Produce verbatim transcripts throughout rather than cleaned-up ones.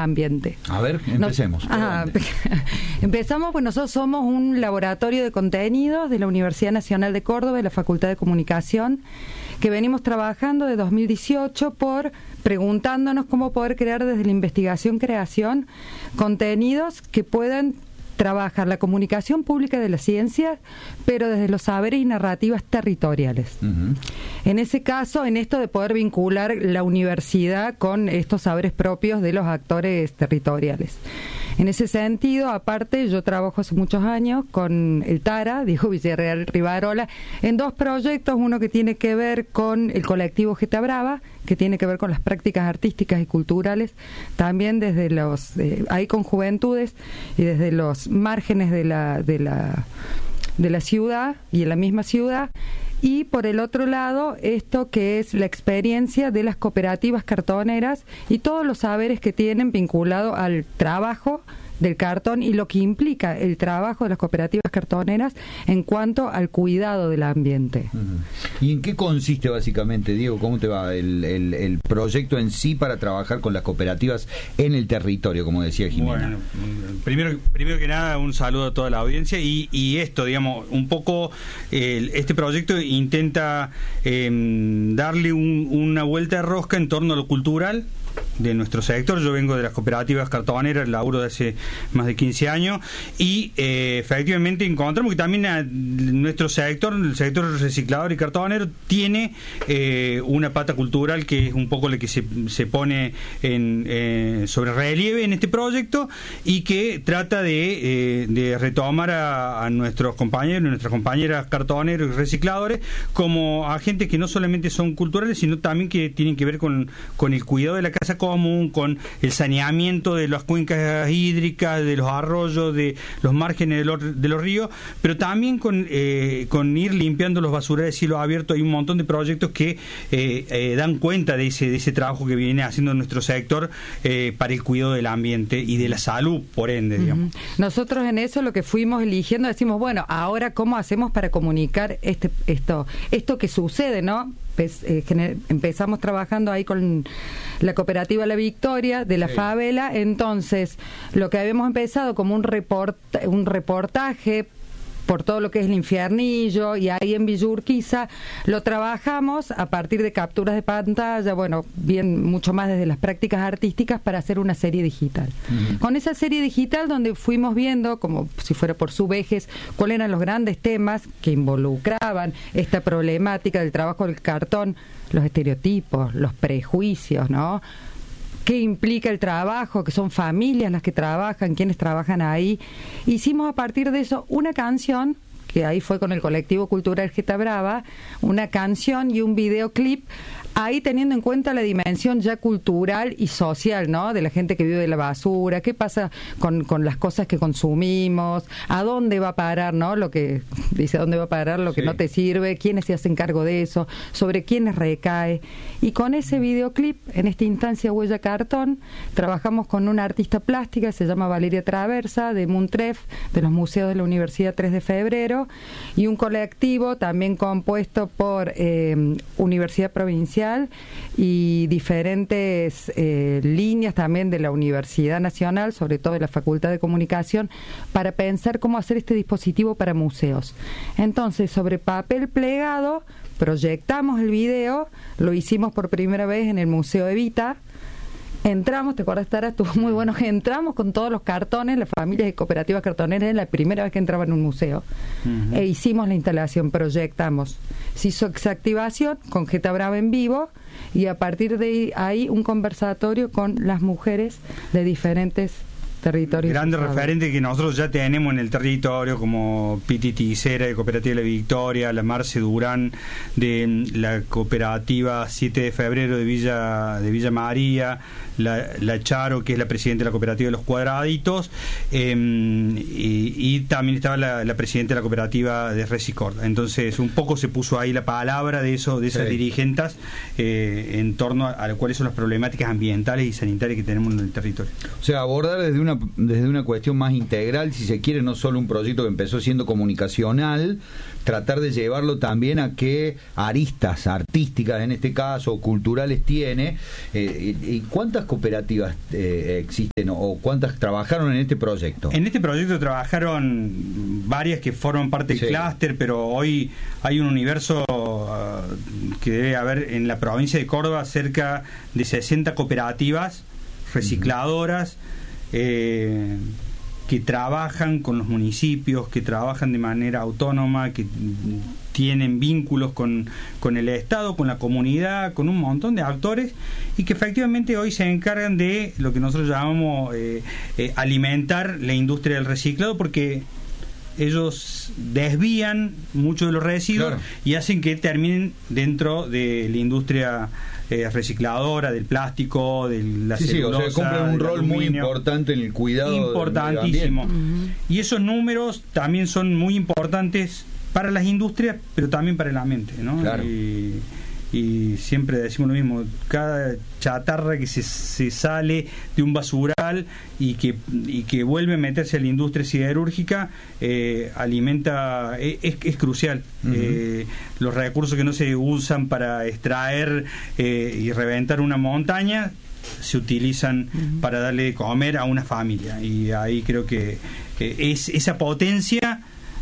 ambiente. A ver, empecemos. Nos, ah, empezamos, pues nosotros somos un laboratorio de contenidos de la Universidad Nacional de Córdoba, de la Facultad de Comunicación, que venimos trabajando de dos mil dieciocho por preguntándonos cómo poder crear desde la investigación-creación contenidos que puedan trabajar la comunicación pública de la ciencia, pero desde los saberes y narrativas territoriales. Uh-huh. En ese caso, en esto de poder vincular la universidad con estos saberes propios de los actores territoriales. En ese sentido, aparte, yo trabajo hace muchos años con el Tara, Diego Villarreal Rivarola, en dos proyectos, uno que tiene que ver con el colectivo Geta Brava, que tiene que ver con las prácticas artísticas y culturales, también desde los, eh, ahí con juventudes y desde los márgenes de la, de la, de la ciudad y en la misma ciudad. Y por el otro lado, esto que es la experiencia de las cooperativas cartoneras y todos los saberes que tienen vinculado al trabajo del cartón y lo que implica el trabajo de las cooperativas cartoneras en cuanto al cuidado del ambiente. ¿Y en qué consiste básicamente, Diego? ¿Cómo te va el, el, el proyecto en sí para trabajar con las cooperativas en el territorio, como decía Jimena? Bueno, primero, primero que nada, un saludo a toda la audiencia y, y esto, digamos, un poco eh, este proyecto intenta eh, darle un, una vuelta de rosca en torno a lo cultural de nuestro sector. Yo vengo de las cooperativas cartoneras, laburo de hace más de quince años y eh, efectivamente encontramos que también a, nuestro sector, el sector reciclador y cartonero, tiene eh, una pata cultural que es un poco la que se, se pone en, eh, sobre relieve en este proyecto y que trata de, eh, de retomar a, a nuestros compañeros y nuestras compañeras cartoneros y recicladores como agentes que no solamente son culturales, sino también que tienen que ver con, con el cuidado de la casa común, con el saneamiento de las cuencas hídricas, de los arroyos, de los márgenes de los, de los ríos, pero también con, eh, con ir limpiando los basurales de cielo abierto. Hay un montón de proyectos que eh, eh, dan cuenta de ese, de ese trabajo que viene haciendo nuestro sector eh, para el cuidado del ambiente y de la salud, por ende, digamos. Uh-huh. Nosotros en eso lo que fuimos eligiendo, decimos, bueno, ahora cómo hacemos para comunicar este esto esto que sucede, ¿no? Pues, eh, gener- empezamos trabajando ahí con la cooperativa La Victoria de la sí. favela, entonces lo que habíamos empezado como un, report- un reportaje por todo lo que es el Infiernillo y ahí en Villa Urquiza lo trabajamos a partir de capturas de pantalla, bueno, bien mucho más desde las prácticas artísticas para hacer una serie digital. Uh-huh. Con esa serie digital donde fuimos viendo, como si fuera por subejes, cuáles eran los grandes temas que involucraban esta problemática del trabajo del cartón, los estereotipos, los prejuicios, ¿no? ¿Qué implica el trabajo? Que son familias las que trabajan, quienes trabajan ahí. Hicimos a partir de eso una canción, que ahí fue con el colectivo cultural Geta Brava, una canción y un videoclip, ahí teniendo en cuenta la dimensión ya cultural y social, ¿no? De la gente que vive de la basura, qué pasa con, con las cosas que consumimos, a dónde va a parar, ¿no? Lo que dice, a dónde va a parar lo que sí. no te sirve, quiénes se hacen cargo de eso, sobre quiénes recae. Y con ese videoclip, en esta instancia Huella Cartón, trabajamos con una artista plástica, se llama Valeria Traversa, de Muntref, de los museos de la Universidad tres de febrero, y un colectivo también compuesto por eh, Universidad Provincial y diferentes eh, líneas también de la Universidad Nacional, sobre todo de la Facultad de Comunicación, para pensar cómo hacer este dispositivo para museos. Entonces, sobre papel plegado, proyectamos el video, lo hicimos por primera vez en el Museo Evita. Entramos, te acuerdas, Tara, estuvo muy bueno, entramos con todos los cartones, las familias de cooperativas cartoneras, era la primera vez que entraba en un museo. Uh-huh. E hicimos la instalación, proyectamos. Se hizo exactivación con Geta Brava en vivo y a partir de ahí un conversatorio con las mujeres de diferentes territorios. Grandes referentes que nosotros ya tenemos en el territorio, como Piti Ticera de Cooperativa La Victoria, la Marce Durán de la Cooperativa siete de febrero de Villa de Villa María, la, la Charo, que es la presidenta de la Cooperativa de los Cuadraditos, eh, y, y también estaba la, la presidenta de la Cooperativa de Resicord. Entonces, un poco se puso ahí la palabra de eso, de esas sí. dirigentes eh, en torno a, a cuáles son las problemáticas ambientales y sanitarias que tenemos en el territorio. O sea, abordar desde una una desde una cuestión más integral, si se quiere, no solo un proyecto que empezó siendo comunicacional, tratar de llevarlo también a qué aristas artísticas, en este caso, o culturales tiene, eh, y cuántas cooperativas eh, existen o cuántas trabajaron en este proyecto. En este proyecto trabajaron varias que forman parte del Sí. clúster, pero hoy hay un universo uh, que debe haber en la provincia de Córdoba cerca de sesenta cooperativas recicladoras, eh, que trabajan con los municipios, que trabajan de manera autónoma, que tienen vínculos con, con el Estado, con la comunidad, con un montón de actores, y que efectivamente hoy se encargan de lo que nosotros llamamos eh, eh, alimentar la industria del reciclado, porque ellos desvían mucho de los residuos, claro, y hacen que terminen dentro de la industria eh, recicladora, del plástico, de la sí, celulosa, sí, o sea, cumplen un rol aluminio, muy importante en el cuidado importantísimo. del medio ambiente. Uh-huh. Y esos números también son muy importantes para las industrias, pero también para el ambiente, ¿no? Claro. Y, y siempre decimos lo mismo, cada chatarra que se, se sale de un basural y que y que vuelve a meterse a la industria siderúrgica, eh, alimenta, es, es crucial. Uh-huh. eh, los recursos que no se usan para extraer eh, y reventar una montaña se utilizan uh-huh. para darle de comer a una familia, y ahí creo que eh, es esa potencia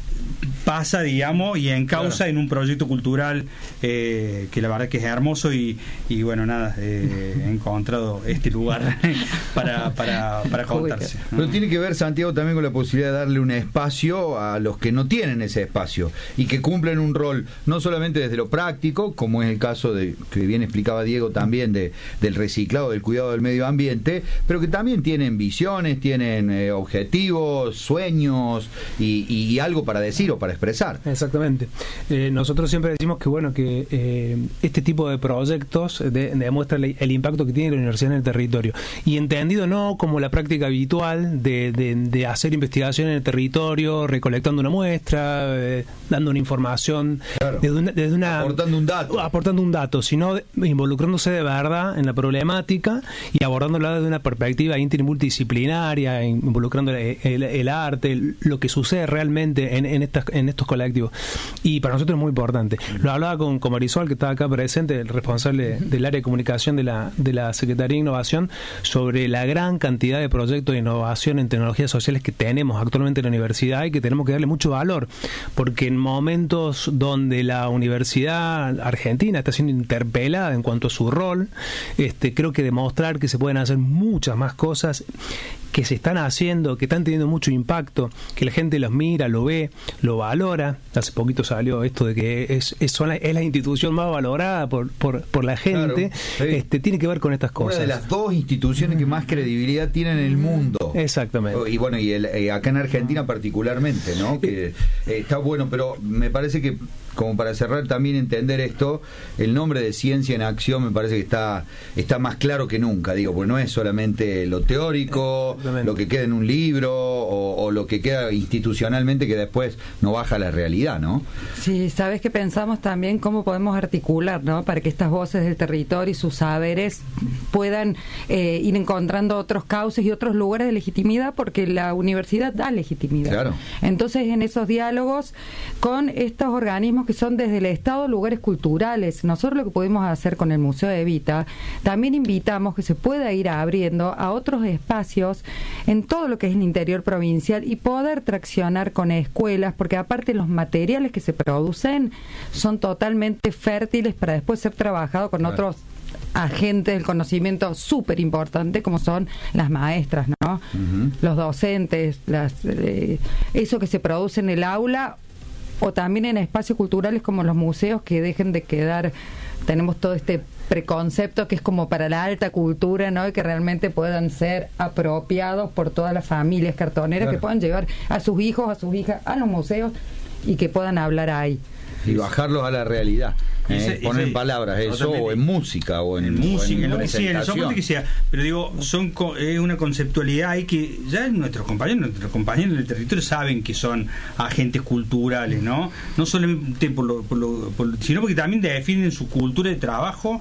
pasa, digamos, y encausa, claro, en un proyecto cultural eh, que la verdad que es hermoso, y, y bueno, nada, eh, he encontrado este lugar para, para, para contarse, ¿no? Pero tiene que ver, Santiago, también con la posibilidad de darle un espacio a los que no tienen ese espacio y que cumplen un rol no solamente desde lo práctico, como es el caso de que bien explicaba Diego también de, del reciclado, del cuidado del medio ambiente, pero que también tienen visiones, tienen eh, objetivos, sueños y, y, y algo para decir o para expresar. Exactamente. Eh, nosotros siempre decimos que bueno que eh, este tipo de proyectos de, demuestran el, el impacto que tiene la universidad en el territorio, y entendido no como la práctica habitual de, de, de hacer investigación en el territorio, recolectando una muestra, eh, dando una información, claro, desde una, desde una aportando un dato, aportando un dato, sino de, involucrándose de verdad en la problemática y abordándola desde una perspectiva intermultidisciplinaria, involucrando el, el, el arte, el, lo que sucede realmente en, en estas en estos colectivos. Y para nosotros es muy importante. Lo hablaba con, con Marisol, que estaba acá presente, el responsable del área de comunicación de la, de la Secretaría de Innovación, sobre la gran cantidad de proyectos de innovación en tecnologías sociales que tenemos actualmente en la universidad y que tenemos que darle mucho valor, porque en momentos donde la universidad argentina está siendo interpelada en cuanto a su rol, este, creo que demostrar que se pueden hacer muchas más cosas, que se están haciendo, que están teniendo mucho impacto, que la gente los mira, lo ve, lo valora. Hace poquito salió esto de que es, es, son la, es la institución más valorada por, por, por la gente. Claro, sí. este, tiene que ver con estas cosas. Una de las dos instituciones que más credibilidad tienen en el mundo. Exactamente. Y bueno, y el, eh, acá en Argentina particularmente, ¿no? Que eh, está bueno, pero me parece que, como para cerrar también entender esto, el nombre de Ciencia en Acción me parece que está está más claro que nunca, digo, porque no es solamente lo teórico, lo que queda en un libro o, o lo que queda institucionalmente que después no baja a la realidad, ¿no? Sí, sabes que pensamos también cómo podemos articular, ¿no? Para que estas voces del territorio y sus saberes puedan eh, ir encontrando otros cauces y otros lugares de legitimidad, porque la universidad da legitimidad. Claro. Entonces, en esos diálogos con estos organismos que son desde el Estado lugares culturales, nosotros lo que podemos hacer con el Museo de Evita, también invitamos que se pueda ir abriendo a otros espacios en todo lo que es el interior provincial y poder traccionar con escuelas, porque aparte los materiales que se producen son totalmente fértiles para después ser trabajados con claro. otros agentes del conocimiento súper importante, como son las maestras, ¿no? Uh-huh. Los docentes, las, eh, eso que se produce en el aula, o también en espacios culturales como los museos, que dejen de quedar, tenemos todo este preconcepto que es como para la alta cultura, ¿no? Y que realmente puedan ser apropiados por todas las familias cartoneras, claro. que puedan llevar a sus hijos, a sus hijas a los museos y que puedan hablar ahí. Y bajarlos a la realidad. Eh, ese, poner ese, en palabras eso, o en música, o en, en música, en lo que sea, en el soporte que sea. Pero digo, son es una conceptualidad ahí que ya nuestros compañeros, nuestros compañeros en el territorio saben que son agentes culturales, ¿no? No solamente por lo, por lo, por lo, sino porque también definen su cultura de trabajo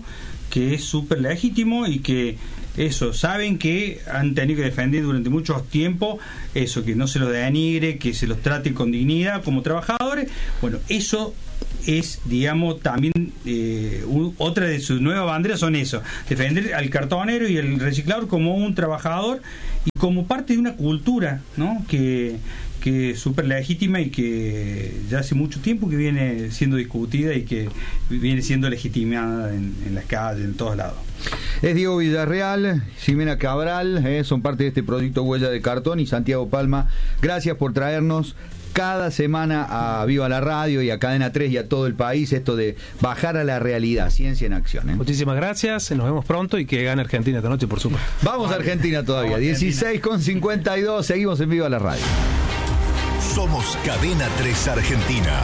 que es súper legítimo y que eso, saben que han tenido que defender durante mucho tiempo eso, que no se los denigre, que se los trate con dignidad como trabajadores. Bueno, eso es, digamos, también eh, u, otra de sus nuevas banderas son eso, defender al cartonero y el reciclador como un trabajador y como parte de una cultura, ¿no? que que es súper legítima y que ya hace mucho tiempo que viene siendo discutida y que viene siendo legitimada en, en las calles, en todos lados. Es Diego Villarreal, Ximena Cabral, eh, son parte de este proyecto Huella de Cartón, y Santiago Palma, gracias por traernos cada semana a Viva la Radio y a Cadena tres y a todo el país esto de bajar a la realidad, ciencia en acción. ¿eh? Muchísimas gracias, nos vemos pronto y que gane Argentina esta noche, por supuesto. Vamos a Argentina todavía, dieciséis con cincuenta y dos, seguimos en Viva la Radio. Somos Cadena tres Argentina.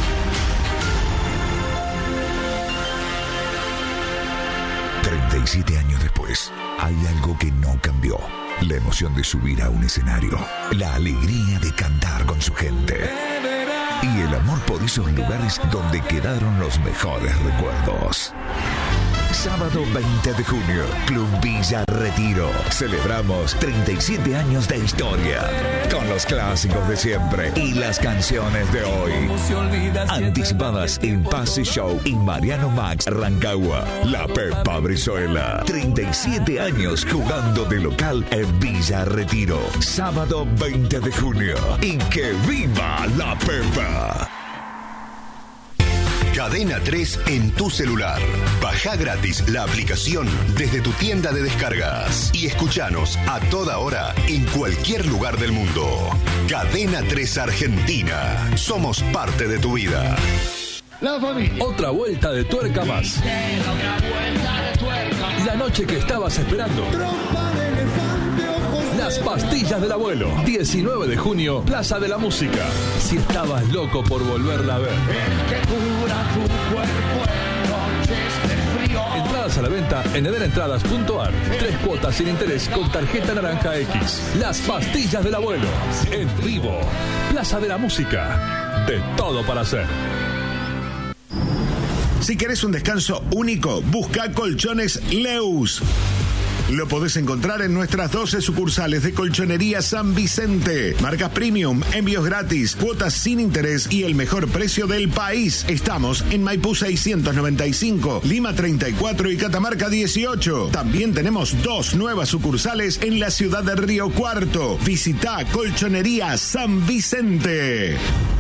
treinta y siete años después, hay algo que no cambió. La emoción de subir a un escenario, la alegría de cantar con su gente y el amor por esos lugares donde quedaron los mejores recuerdos. Sábado veinte de junio, Club Villa Retiro. Celebramos treinta y siete años de historia con los clásicos de siempre y las canciones de hoy. Anticipadas en Pase Show y Mariano Max Rancagua. La Pepa Brizuela. treinta y siete años jugando de local en Villa Retiro. Sábado veinte de junio. Y que viva la Pepa. Cadena tres en tu celular. Baja gratis la aplicación desde tu tienda de descargas y escuchanos a toda hora en cualquier lugar del mundo. Cadena tres Argentina. Somos parte de tu vida. La familia. Otra vuelta de tuerca más. La noche que estabas esperando. Las pastillas del abuelo. diecinueve de junio, Plaza de la Música. Si estabas loco por volverla a ver. Entradas a la venta en edenentradas punto ar. Tres cuotas sin interés con tarjeta naranja X. Las pastillas del abuelo. En vivo. Plaza de la Música. De todo para hacer. Si querés un descanso único, busca Colchones Leus. Lo podés encontrar en nuestras doce sucursales de Colchonería San Vicente. Marcas premium, envíos gratis, cuotas sin interés y el mejor precio del país. Estamos en Maipú seiscientos noventa y cinco, Lima treinta y cuatro y Catamarca dieciocho. También tenemos dos nuevas sucursales en la ciudad de Río Cuarto. Visita Colchonería San Vicente.